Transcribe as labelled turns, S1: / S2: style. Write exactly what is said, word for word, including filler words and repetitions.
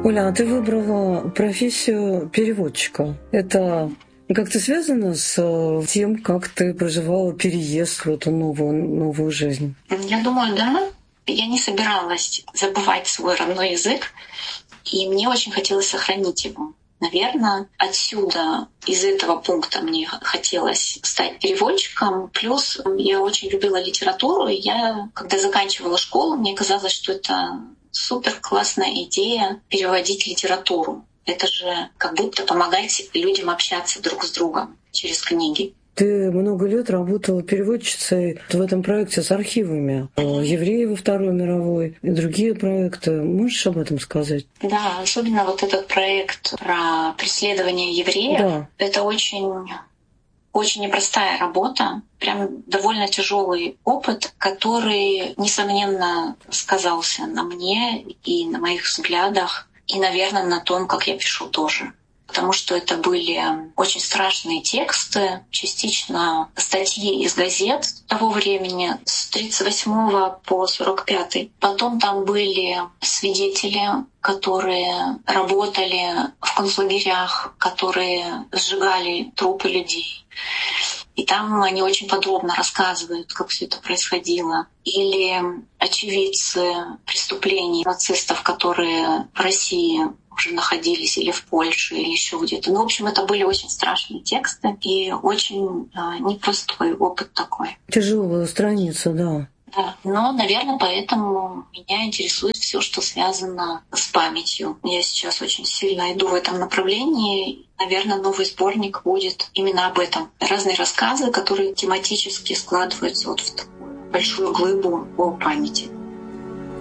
S1: Оля, а ты выбрала профессию переводчика. Это как-то связано с тем, как ты проживала переезд в эту новую, новую жизнь?
S2: Я думаю, да. Я не собиралась забывать свой родной язык, и мне очень хотелось сохранить его. Наверное, отсюда, из этого пункта мне хотелось стать переводчиком. Плюс я очень любила литературу, и я, когда заканчивала школу, мне казалось, что это супер классная идея переводить литературу. Это же как будто помогать людям общаться друг с другом через книги.
S1: Ты много лет работала переводчицей в этом проекте с архивами евреев во Второй мировой и другие проекты. Можешь об этом сказать?
S2: Да, особенно вот этот проект про преследование евреев.
S1: Да.
S2: Это очень, очень непростая работа, прям довольно тяжелый опыт, который, несомненно, сказался на мне и на моих взглядах, и, наверное, на том, как я пишу тоже. Потому что это были очень страшные тексты, частично статьи из газет того времени, с тридцать восьмого по сорок пятый. Потом там были свидетели, которые работали в концлагерях, которые сжигали трупы людей. И там они очень подробно рассказывают, как все это происходило. Или очевидцы преступлений нацистов, которые в России уже находились или в Польше, или еще где-то. Ну, в общем, это были очень страшные тексты и очень э, непростой опыт такой.
S1: Тяжелая страница, да.
S2: Да. Но, наверное, поэтому меня интересует все, что связано с памятью. Я сейчас очень сильно иду в этом направлении. Наверное, новый сборник будет именно об этом. Разные рассказы, которые тематически складываются вот в такую большую глыбу о памяти.